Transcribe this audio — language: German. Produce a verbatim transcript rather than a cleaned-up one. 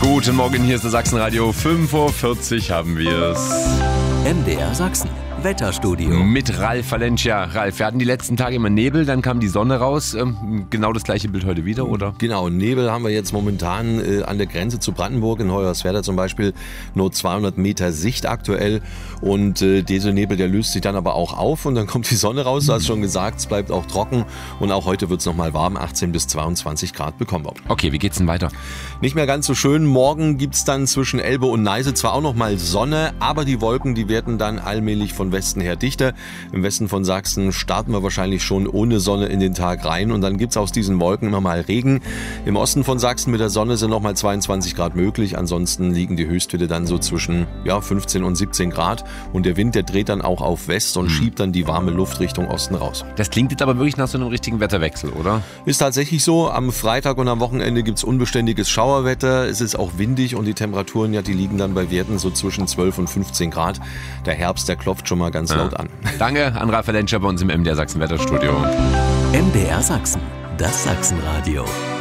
Guten Morgen, hier ist der Sachsenradio. fünf Uhr vierzig haben wir es. M D R Sachsen, Wetterstudio. Mit Ralf Valencia. Ralf, wir hatten die letzten Tage immer Nebel, dann kam die Sonne raus. Ähm, genau das gleiche Bild heute wieder, oder? Genau, Nebel haben wir jetzt momentan äh, an der Grenze zu Brandenburg, in Hoyerswerda zum Beispiel, nur zweihundert Meter Sicht aktuell. Und äh, dieser Nebel, der löst sich dann aber auch auf und dann kommt die Sonne raus. Du hast schon gesagt, es bleibt auch trocken und auch heute wird es nochmal warm, achtzehn bis zweiundzwanzig Grad bekommen wir. Okay, wie geht's denn weiter? Nicht mehr ganz so schön. Morgen gibt es dann zwischen Elbe und Neiße zwar auch nochmal Sonne, aber die Wolken, die werden dann allmählich von Westen her dichter. Im Westen von Sachsen starten wir wahrscheinlich schon ohne Sonne in den Tag rein und dann gibt es aus diesen Wolken immer mal Regen. Im Osten von Sachsen mit der Sonne sind nochmal zweiundzwanzig Grad möglich. Ansonsten liegen die Höchstwerte dann so zwischen ja, fünfzehn und siebzehn Grad und der Wind, der dreht dann auch auf West und schiebt dann die warme Luft Richtung Osten raus. Das klingt jetzt aber wirklich nach so einem richtigen Wetterwechsel, oder? Ist tatsächlich so. Am Freitag und am Wochenende gibt es unbeständiges Schauerwetter. Es ist auch windig und die Temperaturen, ja, die liegen dann bei Werten so zwischen zwölf und fünfzehn Grad. Der Herbst, der klopft schon mal ganz ja. laut an. Danke an Ralf Valencia bei uns im M D R Sachsen Wetterstudio. M D R Sachsen, das Sachsenradio.